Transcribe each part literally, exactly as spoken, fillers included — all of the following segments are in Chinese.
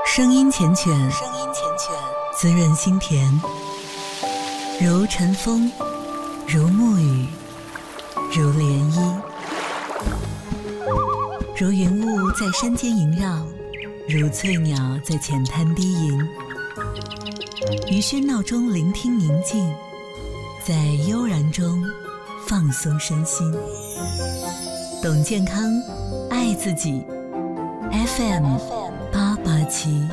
声音缱绻，声音缱绻，滋润心田，如晨风，如沐雨，如涟漪，如云雾在山间萦绕，如翠鸟在浅滩低吟。于喧闹中聆听宁静，在悠然中放松身心。懂健康，爱自己。F M 八八七。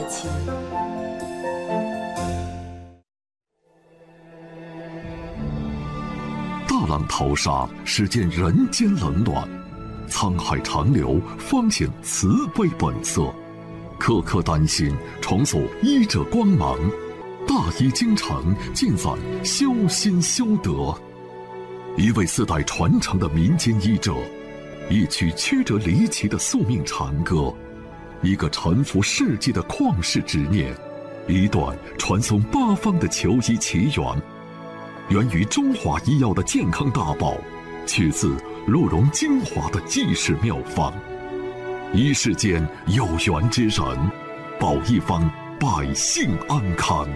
大浪淘沙，始见人间冷暖；沧海长流，方显慈悲本色。刻刻丹心，重塑医者光芒。大医精诚，尽在修心修德。一位四代传承的民间医者，一曲曲折离奇的宿命长歌，一个沉浮世纪的旷世执念，一段传颂八方的求医奇缘。源于中华医药的健康大宝，取自鹿茸精华的济世妙方。医世间有缘之人，保一方百姓安康。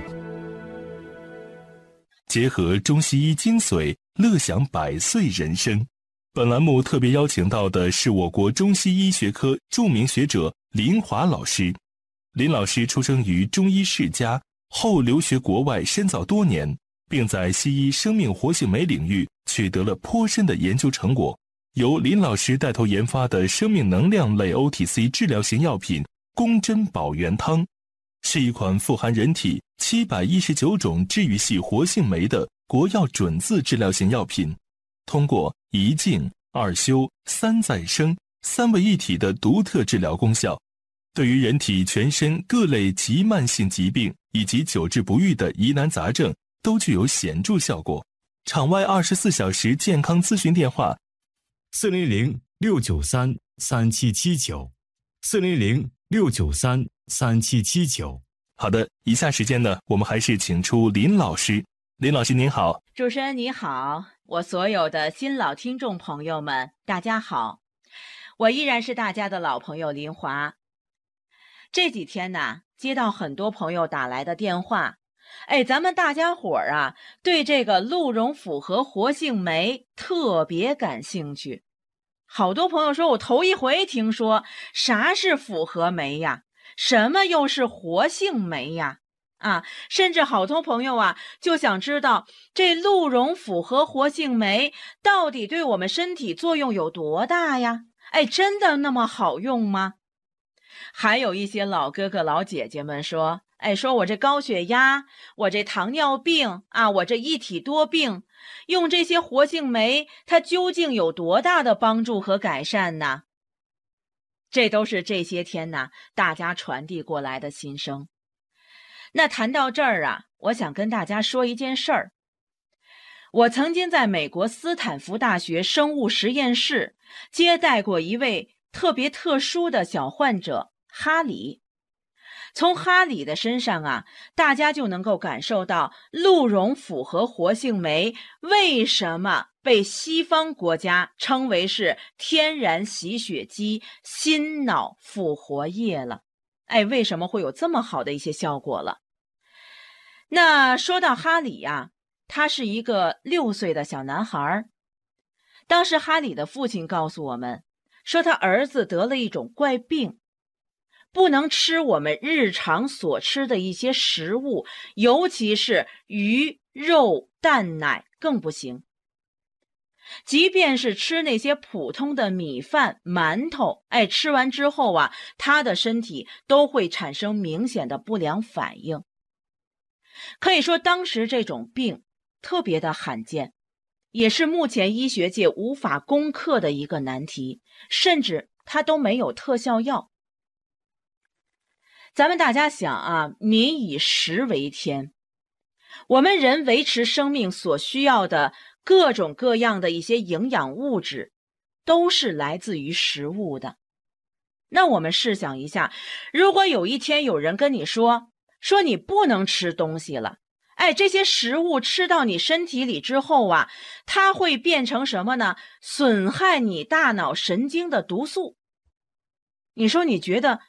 结合中西医精髓，乐享百岁人生。本栏目特别邀请到的是我国中西医学科著名学者林华老师。林老师出生于中医世家，后留学国外深造多年，并在西医生命活性酶领域取得了颇深的研究成果。由林老师带头研发的生命能量类 O T C 治疗型药品宫珍保元汤，是一款富含人体七百一十九种治愈系活性酶的国药准字治疗型药品，通过一静、二休、三再生三位一体的独特治疗功效，对于人体全身各类急慢性疾病以及久治不愈的疑难杂症都具有显著效果。场外二十四小时健康咨询电话： 四零零六九三三七七九，四零零六九三三七七九。 好的，以下时间呢，我们还是请出林老师。林老师您好。 主持人你好，我所有的新老听众朋友们大家好，我依然是大家的老朋友林华。这几天呢，接到很多朋友打来的电话，哎，咱们大家伙儿啊，对这个鹿茸复合活性酶特别感兴趣。好多朋友说，我头一回听说啥是复合酶呀，什么又是活性酶呀？啊，甚至好多朋友啊，就想知道这鹿茸复合活性酶到底对我们身体作用有多大呀？哎，真的那么好用吗？还有一些老哥哥老姐姐们说，哎，说我这高血压，我这糖尿病啊，我这一体多病，用这些活性酶，它究竟有多大的帮助和改善呢？这都是这些天呢，大家传递过来的心声。那谈到这儿啊，我想跟大家说一件事儿。我曾经在美国斯坦福大学生物实验室接待过一位特别特殊的小患者哈里。从哈里的身上啊，大家就能够感受到鹿茸复合活性酶为什么被西方国家称为是天然洗血机心脑复活液了。哎，为什么会有这么好的一些效果了？那说到哈里呀，他是一个六岁的小男孩。当时哈里的父亲告诉我们，说他儿子得了一种怪病，不能吃我们日常所吃的一些食物，尤其是鱼、肉、蛋、奶更不行。即便是吃那些普通的米饭、馒头，哎，吃完之后啊，他的身体都会产生明显的不良反应。可以说当时这种病特别的罕见，也是目前医学界无法攻克的一个难题，甚至它都没有特效药。咱们大家想啊，民以食为天，我们人维持生命所需要的各种各样的一些营养物质都是来自于食物的。那我们试想一下，如果有一天有人跟你说说你不能吃东西了，哎，这些食物吃到你身体里之后啊，它会变成什么呢？损害你大脑神经的毒素。你说你觉得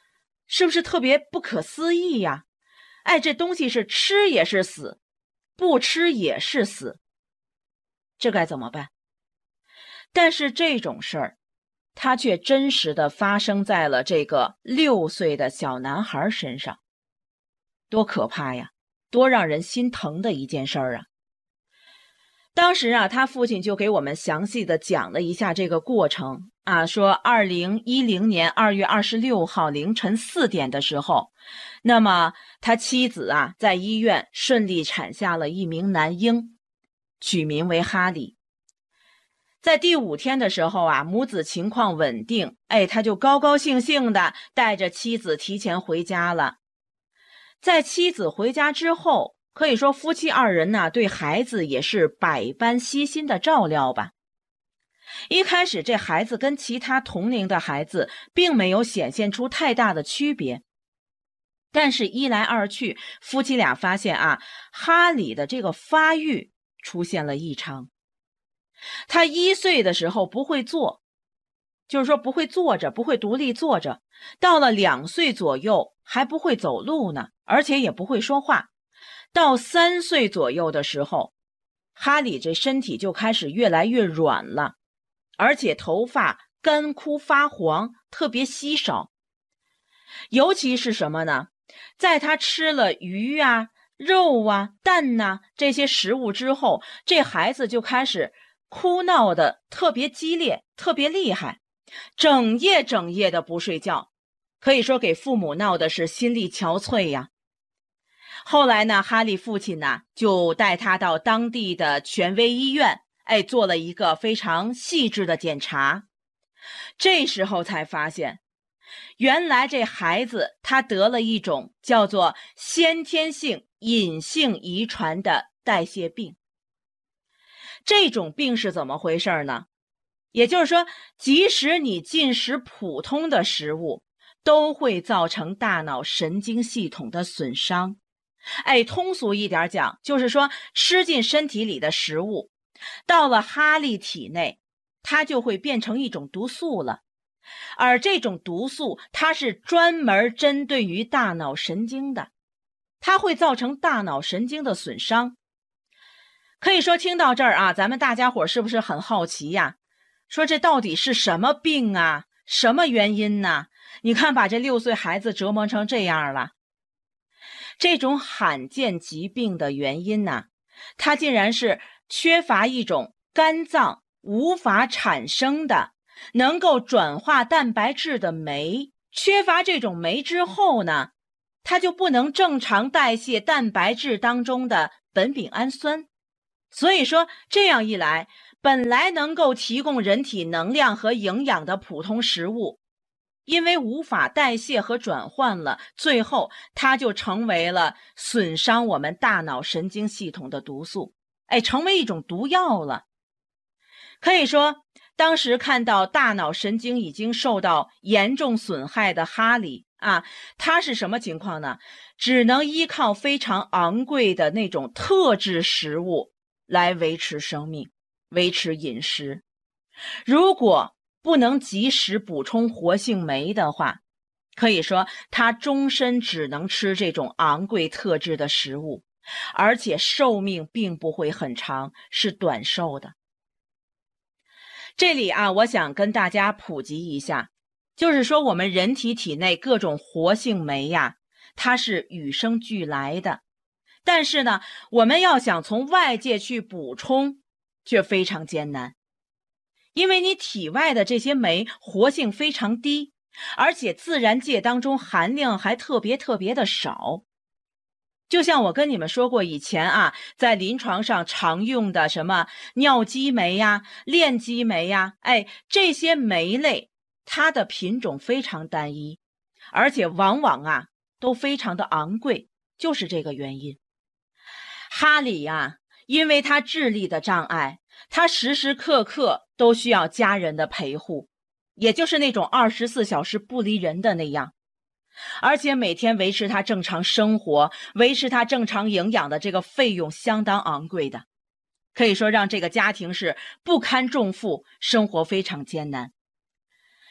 是不是特别不可思议呀？哎，这东西是吃也是死，不吃也是死，这该怎么办？但是这种事儿，它却真实的发生在了这个六岁的小男孩身上，多可怕呀！多让人心疼的一件事儿啊！当时啊，他父亲就给我们详细的讲了一下这个过程啊，说二零一零年二月二十六号凌晨四点的时候，那么他妻子啊在医院顺利产下了一名男婴，取名为哈里。在第五天的时候啊，母子情况稳定，哎，他就高高兴兴的带着妻子提前回家了。在妻子回家之后，可以说夫妻二人呢，对孩子也是百般悉心的照料吧。一开始这孩子跟其他同龄的孩子并没有显现出太大的区别，但是一来二去，夫妻俩发现啊，哈里的这个发育出现了异常。他一岁的时候不会坐，就是说不会坐着，不会独立坐着，到了两岁左右还不会走路呢，而且也不会说话。到三岁左右的时候，哈里这身体就开始越来越软了，而且头发干枯发黄，特别稀少。尤其是什么呢？在他吃了鱼啊、肉啊、蛋啊这些食物之后，这孩子就开始哭闹的特别激烈，特别厉害，整夜整夜的不睡觉，可以说给父母闹的是心力憔悴呀。后来呢，哈利父亲呢就带他到当地的权威医院，哎，做了一个非常细致的检查。这时候才发现，原来这孩子他得了一种叫做先天性隐性遗传的代谢病。这种病是怎么回事呢？也就是说，即使你进食普通的食物，都会造成大脑神经系统的损伤。哎，通俗一点讲，就是说吃进身体里的食物，到了哈利体内，它就会变成一种毒素了。而这种毒素，它是专门针对于大脑神经的，它会造成大脑神经的损伤。可以说听到这儿啊，咱们大家伙是不是很好奇呀？说这到底是什么病啊？什么原因呢？你看把这六岁孩子折磨成这样了。这种罕见疾病的原因呢，它竟然是缺乏一种肝脏无法产生的能够转化蛋白质的酶，缺乏这种酶之后呢，它就不能正常代谢蛋白质当中的苯丙氨酸。所以说这样一来，本来能够提供人体能量和营养的普通食物，因为无法代谢和转换了，最后它就成为了损伤我们大脑神经系统的毒素，哎，成为一种毒药了。可以说，当时看到大脑神经已经受到严重损害的哈里啊，他是什么情况呢？只能依靠非常昂贵的那种特制食物来维持生命，维持饮食。如果不能及时补充活性酶的话，可以说他终身只能吃这种昂贵特制的食物，而且寿命并不会很长，是短寿的。这里啊，我想跟大家普及一下，就是说我们人体体内各种活性酶呀，它是与生俱来的，但是呢，我们要想从外界去补充，却非常艰难。因为你体外的这些酶活性非常低，而且自然界当中含量还特别特别的少。就像我跟你们说过，以前啊，在临床上常用的什么尿激酶呀、链激酶呀，哎，这些酶类它的品种非常单一，而且往往啊都非常的昂贵，就是这个原因。哈里呀，因为他智力的障碍，他时时刻刻都需要家人的陪护，也就是那种二十四小时不离人的那样。而且每天维持他正常生活，维持他正常营养的这个费用相当昂贵的，可以说让这个家庭是不堪重负，生活非常艰难。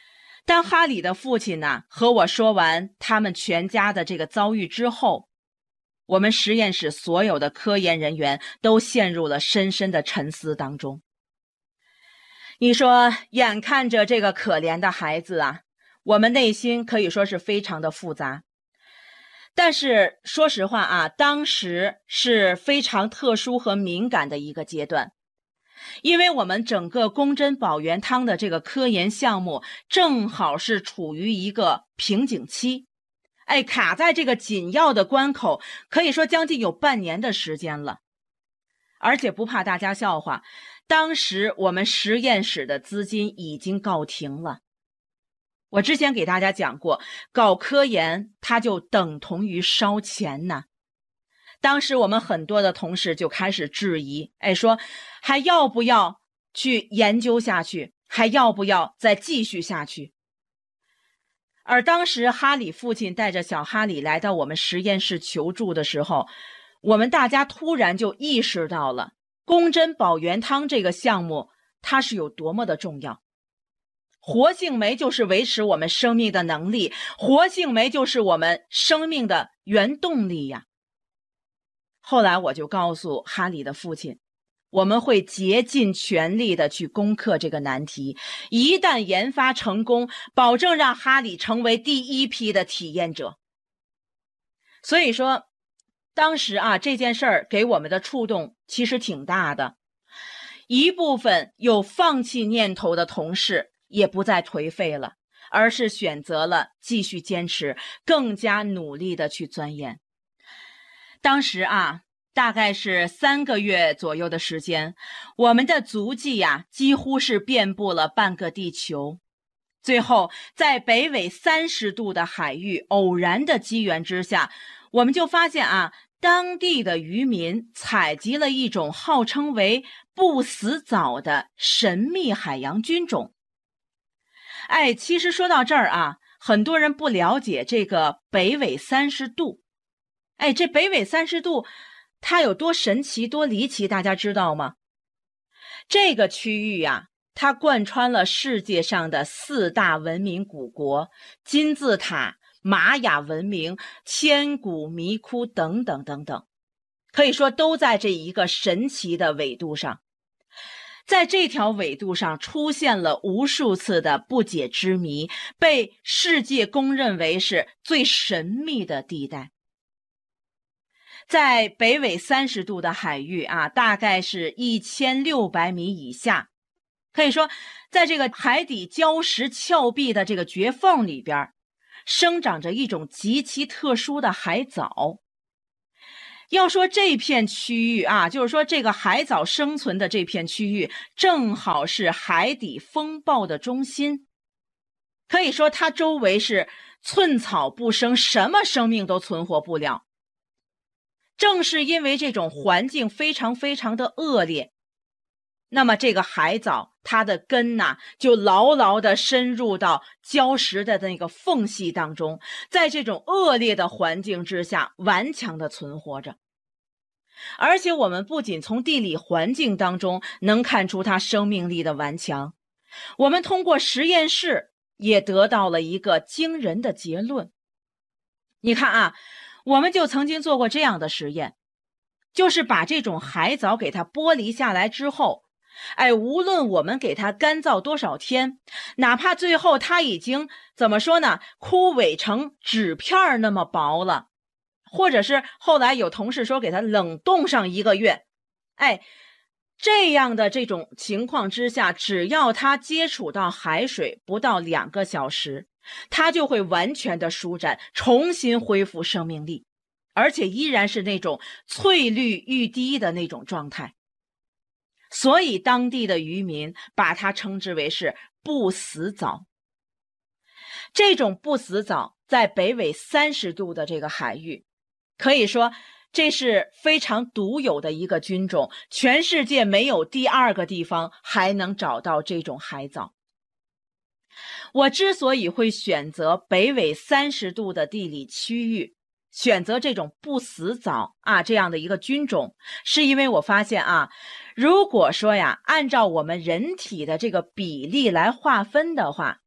当哈里的父亲呢和我说完他们全家的这个遭遇之后，我们实验室所有的科研人员都陷入了深深的沉思当中。你说，眼看着这个可怜的孩子啊，我们内心可以说是非常的复杂。但是说实话啊，当时是非常特殊和敏感的一个阶段，因为我们整个宫针保元汤的这个科研项目正好是处于一个瓶颈期，哎，卡在这个紧要的关口，可以说将近有半年的时间了。而且不怕大家笑话，当时我们实验室的资金已经告停了。我之前给大家讲过，搞科研它就等同于烧钱呐。当时我们很多的同事就开始质疑，哎，说还要不要去研究下去，还要不要再继续下去。而当时哈里父亲带着小哈里来到我们实验室求助的时候，我们大家突然就意识到了宫针保元汤这个项目它是有多么的重要。活性酶就是维持我们生命的能力，活性酶就是我们生命的原动力呀。后来我就告诉哈里的父亲，我们会竭尽全力的去攻克这个难题，一旦研发成功，保证让哈里成为第一批的体验者。所以说当时啊，这件事儿给我们的触动其实挺大的。一部分有放弃念头的同事也不再颓废了，而是选择了继续坚持，更加努力的去钻研。当时啊，大概是三个月左右的时间，我们的足迹呀，几乎是遍布了半个地球。最后，在北纬三十度的海域偶然的机缘之下，我们就发现啊，当地的渔民采集了一种号称为不死藻的神秘海洋菌种。哎，其实说到这儿啊，很多人不了解这个北纬三十度。哎，这北纬三十度它有多神奇多离奇，大家知道吗？这个区域啊，它贯穿了世界上的四大文明古国，金字塔、玛雅文明、千古迷窟等等等等，可以说都在这一个神奇的纬度上。在这条纬度上出现了无数次的不解之谜，被世界公认为是最神秘的地带。在北纬三十度的海域啊，大概是一千六百米以下，可以说在这个海底礁石峭壁的这个绝缝里边，生长着一种极其特殊的海藻。要说这片区域啊，就是说这个海藻生存的这片区域正好是海底风暴的中心，可以说它周围是寸草不生，什么生命都存活不了。正是因为这种环境非常非常的恶劣，那么这个海藻它的根呐、啊、就牢牢地深入到礁石的那个缝隙当中，在这种恶劣的环境之下顽强地存活着。而且我们不仅从地理环境当中能看出它生命力的顽强，我们通过实验室也得到了一个惊人的结论。你看啊，我们就曾经做过这样的实验，就是把这种海藻给它剥离下来之后，哎，无论我们给它干燥多少天，哪怕最后它已经怎么说呢，枯萎成纸片那么薄了，或者是后来有同事说给它冷冻上一个月，哎，这样的这种情况之下，只要它接触到海水不到两个小时，它就会完全的舒展，重新恢复生命力，而且依然是那种翠绿欲滴的那种状态。所以当地的渔民把它称之为是不死藻。这种不死藻在北纬三十度的这个海域，可以说这是非常独有的一个菌种，全世界没有第二个地方还能找到这种海藻。我之所以会选择北纬三十度的地理区域，选择这种不死藻啊这样的一个菌种，是因为我发现啊，如果说呀，按照我们人体的这个比例来划分的话，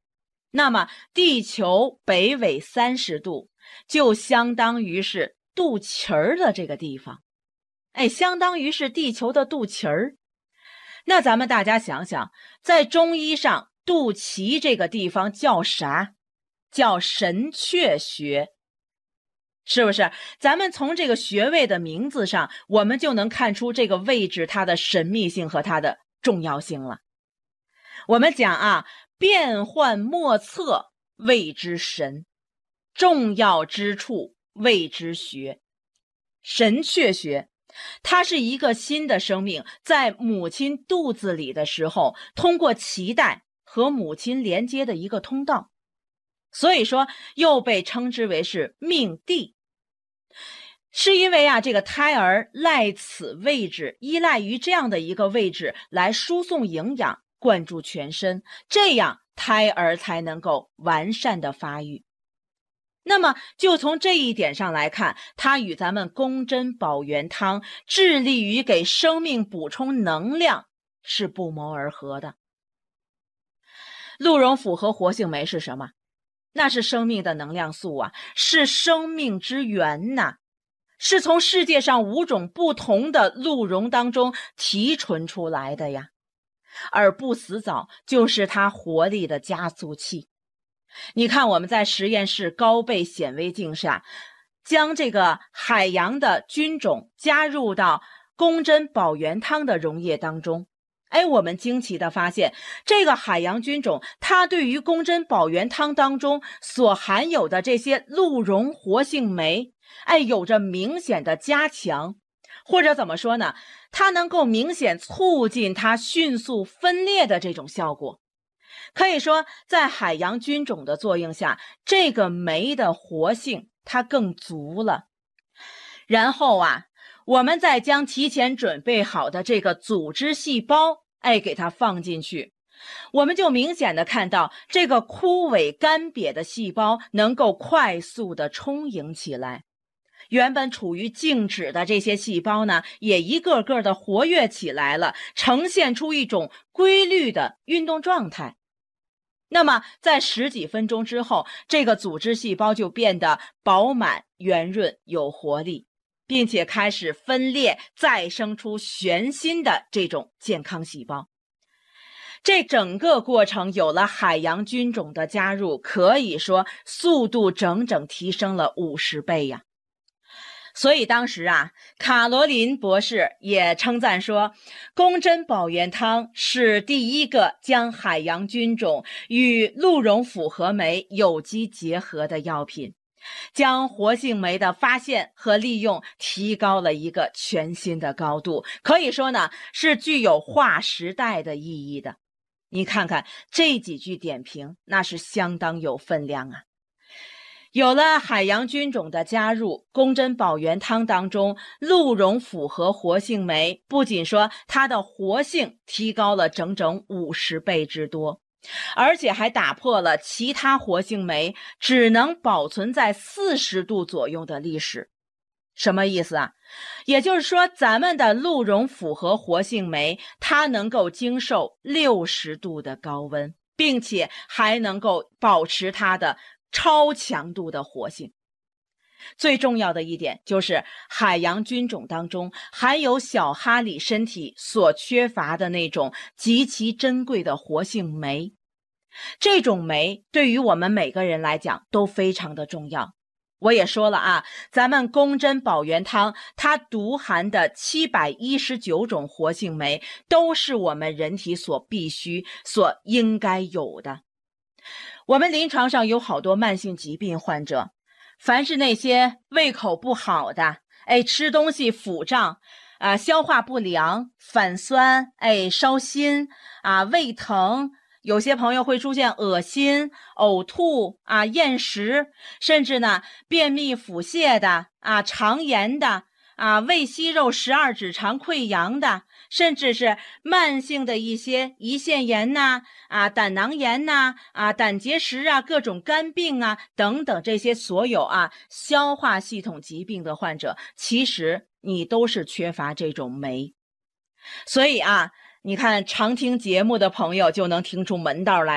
那么地球北纬三十度就相当于是肚脐儿的这个地方，哎，相当于是地球的肚脐儿。那咱们大家想想，在中医上，肚脐这个地方叫啥？叫神阙穴，是不是？咱们从这个穴位的名字上，我们就能看出这个位置它的神秘性和它的重要性了。我们讲啊，变幻莫测谓之神，重要之处谓之穴。神阙穴它是一个新的生命在母亲肚子里的时候，通过脐带和母亲连接的一个通道，所以说又被称之为是命地。是因为啊，这个胎儿赖此位置，依赖于这样的一个位置来输送营养，灌注全身，这样胎儿才能够完善的发育。那么就从这一点上来看，它与咱们宫针保元汤致力于给生命补充能量是不谋而合的。鹿茸辅和活性酶是什么？那是生命的能量素啊，是生命之源呐、啊，是从世界上五种不同的鹿茸当中提纯出来的呀。而不死藻就是它活力的加速器。你看我们在实验室高倍显微镜下，将这个海洋的菌种加入到宫针保元汤的溶液当中，哎，我们惊奇地发现，这个海洋菌种它对于宫针保元汤当中所含有的这些鹿茸活性酶，哎，有着明显的加强，或者怎么说呢，它能够明显促进它迅速分裂的这种效果。可以说在海洋菌种的作用下，这个酶的活性它更足了。然后啊，我们再将提前准备好的这个组织细胞，哎，给它放进去，我们就明显的看到这个枯萎干瘪的细胞能够快速的充盈起来。原本处于静止的这些细胞呢，也一个个的活跃起来了，呈现出一种规律的运动状态。那么在十几分钟之后，这个组织细胞就变得饱满、圆润、有活力，并且开始分裂，再生出全新的这种健康细胞。这整个过程有了海洋菌种的加入，可以说速度整整提升了五十倍呀。所以当时啊，卡罗琳博士也称赞说，宫针保元汤是第一个将海洋菌种与鹿茸辅和酶有机结合的药品，将活性酶的发现和利用提高了一个全新的高度，可以说呢，是具有划时代的意义的。你看看这几句点评，那是相当有分量啊。有了海洋菌种的加入，宫针保元汤当中鹿茸辅和活性酶不仅说它的活性提高了整整五十倍之多，而且还打破了其他活性酶只能保存在四十度左右的历史。什么意思啊？也就是说，咱们的鹿茸辅和活性酶它能够经受六十度的高温，并且还能够保持它的超强度的活性。最重要的一点就是海洋菌种当中含有小哈里身体所缺乏的那种极其珍贵的活性酶，这种酶对于我们每个人来讲都非常的重要。我也说了啊，咱们宫针保元汤它独含的七百一十九种活性酶都是我们人体所必须所应该有的。我们临床上有好多慢性疾病患者，凡是那些胃口不好的，哎，吃东西腹胀啊、呃，消化不良、反酸，哎，烧心啊、胃疼，有些朋友会出现恶心、呕吐啊、厌食，甚至呢便秘腹泻的啊、肠炎的啊、胃息肉十二指肠溃疡的，甚至是慢性的一些胰腺炎呐、啊、啊胆囊炎呐、啊、啊胆结石啊、各种肝病啊等等，这些所有啊消化系统疾病的患者，其实你都是缺乏这种酶。所以啊，你看常听节目的朋友就能听出门道来了。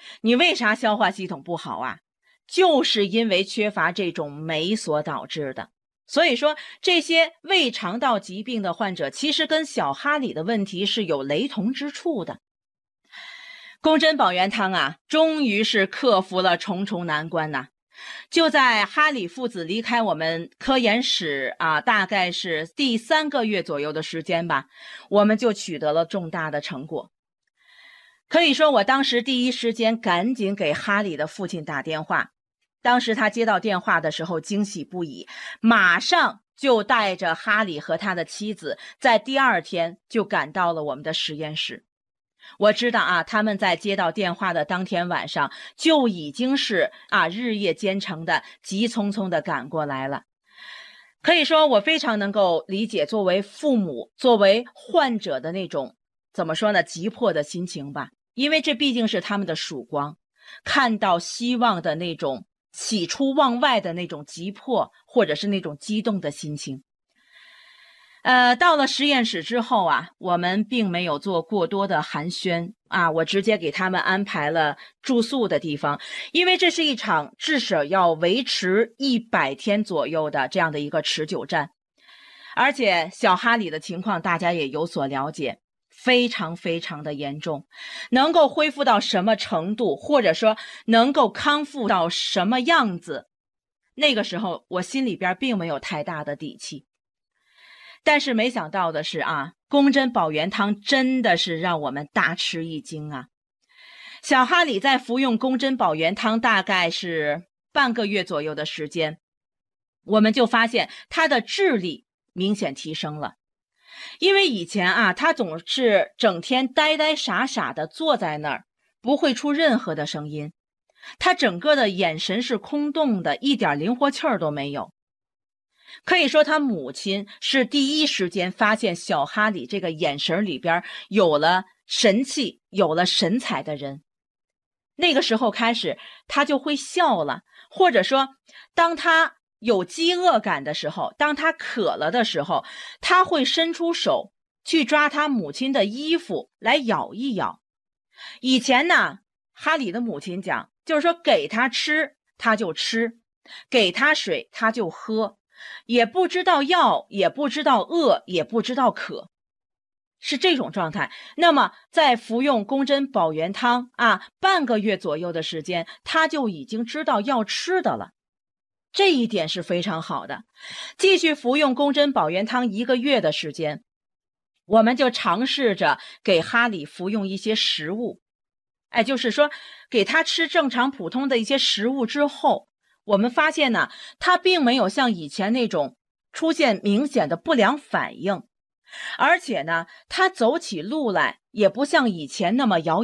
你为啥消化系统不好啊？就是因为缺乏这种酶所导致的。所以说，这些胃肠道疾病的患者其实跟小哈里的问题是有雷同之处的。宫针保元汤啊，终于是克服了重重难关呐、啊！就在哈里父子离开我们科研室啊，大概是第三个月左右的时间吧，我们就取得了重大的成果。可以说，我当时第一时间赶紧给哈里的父亲打电话。当时他接到电话的时候惊喜不已，马上就带着哈里和他的妻子，在第二天就赶到了我们的实验室。我知道啊，他们在接到电话的当天晚上就已经是啊日夜兼程的，急匆匆的赶过来了。可以说，我非常能够理解作为父母、作为患者的那种怎么说呢，急迫的心情吧，因为这毕竟是他们的曙光，看到希望的那种喜出望外的那种急迫，或者是那种激动的心情。呃，到了实验室之后啊，我们并没有做过多的寒暄啊，我直接给他们安排了住宿的地方，因为这是一场至少要维持一百天左右的这样的一个持久战。而且小哈里的情况大家也有所了解，非常非常的严重，能够恢复到什么程度，或者说能够康复到什么样子，那个时候我心里边并没有太大的底气。但是没想到的是啊，宫针保元汤真的是让我们大吃一惊啊！小哈里在服用宫针保元汤大概是半个月左右的时间，我们就发现他的智力明显提升了。因为以前啊，他总是整天呆呆傻傻的坐在那儿，不会出任何的声音，他整个的眼神是空洞的，一点灵活气儿都没有。可以说他母亲是第一时间发现小哈里这个眼神里边有了神气，有了神采的人。那个时候开始他就会笑了，或者说当他有饥饿感的时候，当他渴了的时候，他会伸出手去抓他母亲的衣服来咬一咬。以前呢，哈里的母亲讲，就是说给他吃他就吃，给他水他就喝，也不知道要，也不知道饿，也不知道渴，是这种状态。那么在服用宫针保元汤啊，半个月左右的时间，他就已经知道要吃的了，这一点是非常好的。继续服用宫针保元汤一个月的时间，我们就尝试着给哈里服用一些食物，哎，就是说给他吃正常普通的一些食物之后，我们发现呢，他并没有像以前那种出现明显的不良反应，而且呢，他走起路来也不像以前那么摇